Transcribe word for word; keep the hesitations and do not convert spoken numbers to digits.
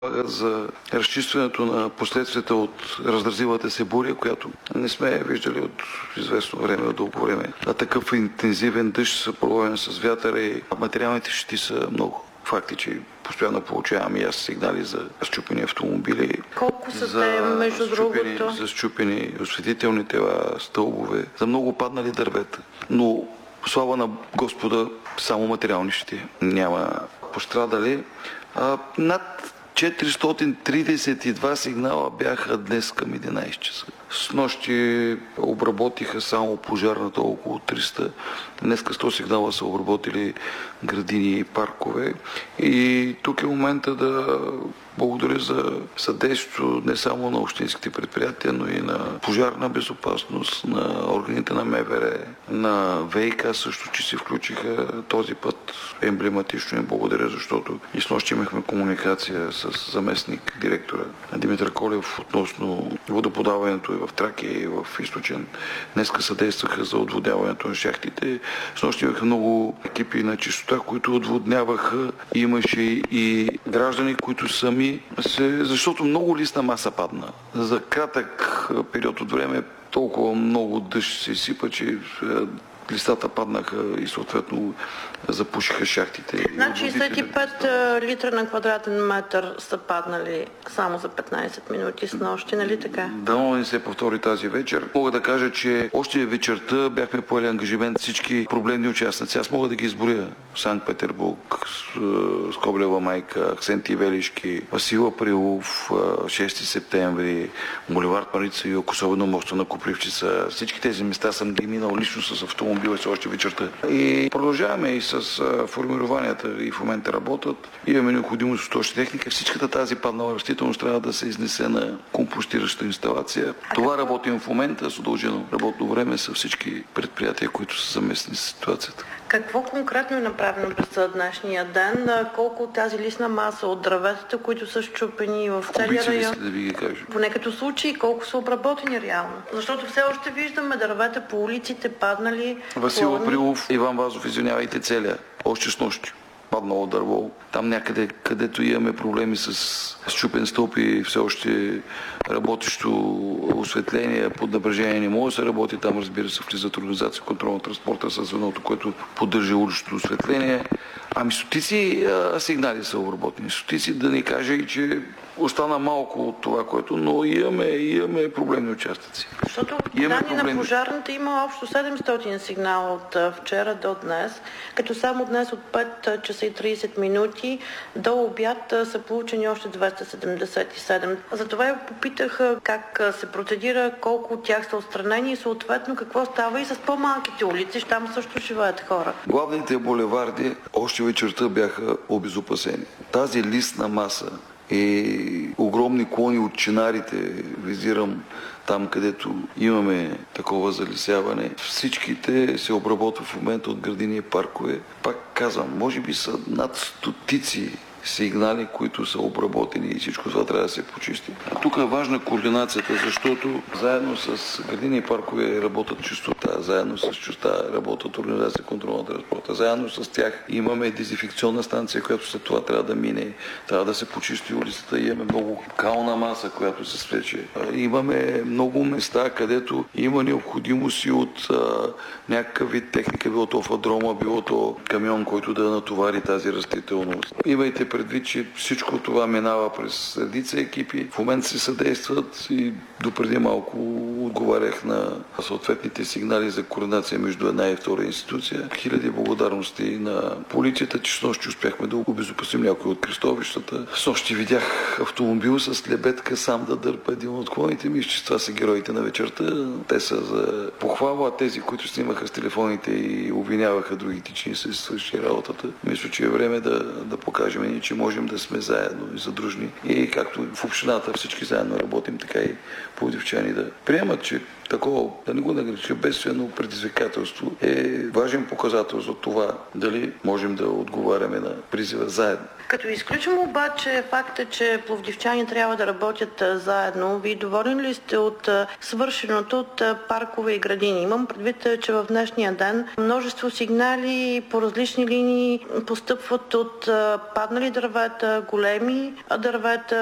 за разчистването на последствията от раздразилата се буря, която не сме виждали от известно време, от дълго време. А такъв интензивен дъжд, съпроводен с вятъра и материалните щети са много. Факти, че постоянно получавам и аз сигнали за счупени автомобили. Колко са те, между счупени, другото? За счупени осветителни тела, стълбове, за много паднали дървета. Но слава на Господа, само материални щети. Няма пострадали. А, над четиристотин тридесет и два сигнала бяха днес към единайсет часа. С нощи обработиха само пожарната около триста. Днеска сто сигнала са обработили градини и паркове. И тук е момента да благодаря за съдействието не само на общинските предприятия, но и на пожарна безопасност, на органите на МВР, на ВиК също, че се включиха този път. Емблематично им благодаря, защото и с нощи имахме комуникация с заместник директора Димитър Колев относно водоподаването и в Тракия, и в Източен. Днеска съдействаха за отводняването на шахтите. С нощи имаха много екипи на чистота, които отводняваха. Имаше и граждани, които сами се... Защото много листна маса падна. За кратък период от време толкова много дъжд се изсипа, че листата паднаха и съответно запушиха шахтите. Значи шестдесет и пет литра на квадратен метър са паднали само за петнайсет минути с нощи, нали така? Да, но не се повтори тази вечер. Мога да кажа, че още вечерта бяхме поели ангажимент всички проблемни участници. Аз мога да ги изборя. Санкт-Петербург, Скоблева майка, Аксенти Велишки, Васил Априлов, шести септември, булевард Марица Юг, особено моста на Копривчица. Всички тези места съм ги минал лично с автомобила си още вечерта. И продължаваме и с формированията и в момента работят. Имаме необходимост от още техника. Всичката тази паднала растителност трябва да се изнесе на компостираща инсталация. Това работим в момента с удължено работно време с всички предприятия, които са заместни с ситуацията. Какво конкретно е направено през днешния ден? Колко от тази листна маса от дърветата, които са счупени в целия район? Да ви ги кажа. Поне като случаи, колко са обработени реално? Защото все още виждаме дървета по улиците, паднали. Васил Априлов, Иван Вазов, извинявайте, целия. Още с нощи. Паднало дърво. Там някъде, където имаме проблеми с счупен стълб и все още работещо осветление под напрежение не може да се работи. Там, разбира се, влизат организация контрол на транспорта с звеното, което поддържа уличното осветление. Ами стотици а, сигнали са обработени. Стотици, да ни каже и, че остана малко от това, което, но имаме, имаме проблемни участъци. Защото данни на пожарната има общо седемстотин сигнала от вчера до днес, като само днес от пет часа и трийсет минути до обяд са получени още двеста седемдесет и седем. Затова я попитах как се процедира, колко от тях са отстранени и съответно какво става и с по-малките улици, там също живеят хора. Главните булеварди още вечерта бяха обезопасени. Тази листна маса и огромни клони от чинарите, визирам там, където имаме такова залесяване, всичките се обработват в момента от градини и паркове. Пак казвам, може би са над стотици сигнали, които са обработени и всичко това трябва да се почисти. А тук е важна координацията, защото заедно с градини и паркове работят чистота, заедно с чистота работят организация контрол на транспорта, заедно с тях имаме дезинфекционна станция, която след това трябва да мине, трябва да се почисти улицата, имаме много кална маса, която се свлече. Имаме много места, където има необходимост и от а, някакъв вид техника, било то фадрома, било то камион, който да натовари тази растителност. Имайте предвид, че всичко това минава през редица екипи. В момента се съдействат и допреди малко отговарях на съответните сигнали за координация между една и втора институция. Хиляди благодарности на полицията, че с нощи успяхме да обезопасим някои от кръстовищата. С нощи видях автомобил с лебедка сам да дърпа един от клоните. Мисля, че това са героите на вечерта. Те са за похвала, а тези, които снимаха с телефоните и обвиняваха другите, че не са свършили работата. Мисля, че е време да, да покажем ние, че можем да сме заедно и задружни. И както в общината всички заедно работим, така и пловдивчани да приемат, че такова, да не го нарича бедствено предизвикателство, е важен показател за това дали можем да отговаряме на призива заедно. Като изключим обаче факта, че пловдивчани трябва да работят заедно, вие доволен ли сте от свършеното от паркове и градини? Имам предвид, че в днешния ден множество сигнали по различни линии постъпват от паднали дървета, големи дървета,